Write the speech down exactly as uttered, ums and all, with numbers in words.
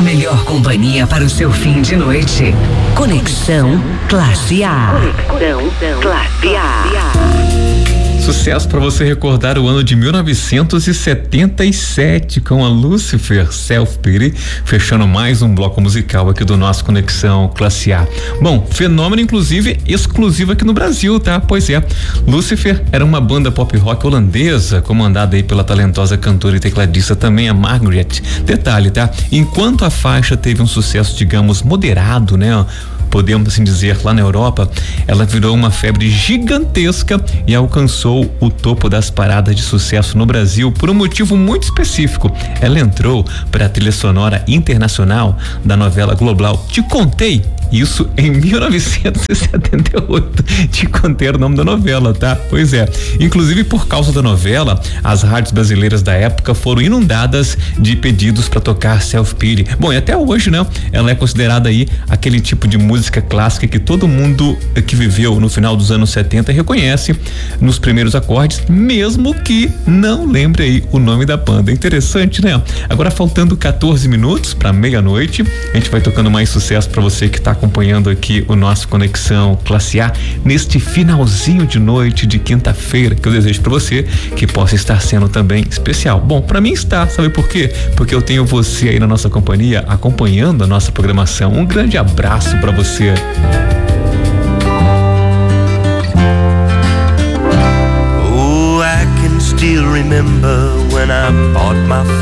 A melhor companhia para o seu fim de noite. Conexão Classe A. Conexão Classe A. Sucesso para você recordar o ano de mil novecentos e setenta e sete com a Lucifer, Self Pity, fechando mais um bloco musical aqui do nosso Conexão Classe A. Bom, fenômeno inclusive exclusivo aqui no Brasil, tá? Pois é, Lucifer era uma banda pop rock holandesa, comandada aí pela talentosa cantora e tecladista também a Margaret. Detalhe, tá? Enquanto a faixa teve um sucesso, digamos, moderado, né? Podemos assim dizer, lá na Europa, ela virou uma febre gigantesca e alcançou o topo das paradas de sucesso no Brasil por um motivo muito específico. Ela entrou para a trilha sonora internacional da novela global Te Contei. Isso em mil novecentos e setenta e oito. Te contei o nome da novela, tá? Pois é. Inclusive, por causa da novela, as rádios brasileiras da época foram inundadas de pedidos para tocar Self Pity. Bom, e até hoje, né? Ela é considerada aí aquele tipo de música clássica que todo mundo que viveu no final dos anos setenta reconhece nos primeiros acordes, mesmo que não lembre aí o nome da banda. Interessante, né? Agora, faltando quatorze minutos para meia-noite, a gente vai tocando mais sucesso para você que tá acompanhando aqui o nosso Conexão Classe A neste finalzinho de noite de quinta-feira, que eu desejo para você que possa estar sendo também especial. Bom, para mim está, sabe por quê? Porque eu tenho você aí na nossa companhia acompanhando a nossa programação. Um grande abraço para você. Oh, I can still remember when I bought my